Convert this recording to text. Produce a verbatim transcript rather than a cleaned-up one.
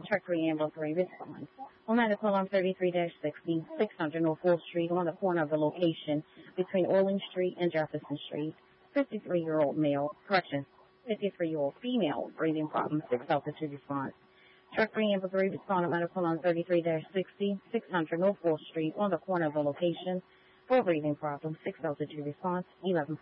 Truck three Amber three responds. On medical alarm thirty-three sixty, six hundred North fourth Street on the corner of the location between Orling Street and Jefferson Street. fifty-three-year-old male, correction, fifty-three-year-old female, breathing problems, six altitude response. Truck three Amber three respond at medical alarm thirty-three sixty, six hundred North fourth Street on the corner of the location for breathing problems, six altitude response, eleven